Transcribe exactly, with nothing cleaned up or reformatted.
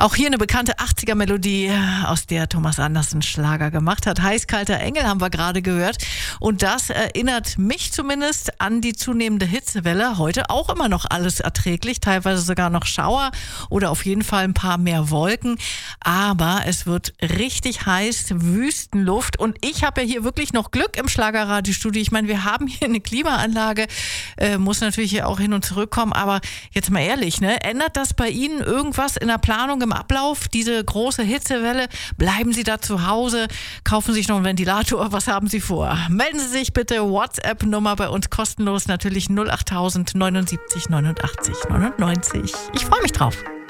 Auch hier eine bekannte achtziger-Melodie, aus der Thomas Andersen Schlager gemacht hat. Heiß-kalter Engel haben wir gerade gehört. Und das erinnert mich zumindest an die zunehmende Hitzewelle. Heute auch immer noch alles erträglich, teilweise sogar noch Schauer oder auf jeden Fall ein paar mehr Wolken. Aber es wird richtig heiß, Wüstenluft. Und ich habe ja hier wirklich noch Glück im Schlagerradiostudio. Ich meine, wir haben hier eine Klimaanlage, äh, muss natürlich hier auch hin und zurück kommen. Aber jetzt mal ehrlich, ne? Ändert das bei Ihnen irgendwas in der Planung, im Ablauf, diese große Hitzewelle? Bleiben Sie da zu Hause? Kaufen Sie sich noch einen Ventilator? Was haben Sie vor? Melden Sie sich bitte, WhatsApp-Nummer bei uns kostenlos, natürlich null acht null null neunundsiebzig neunundachtzig neunundneunzig. Ich freue mich drauf.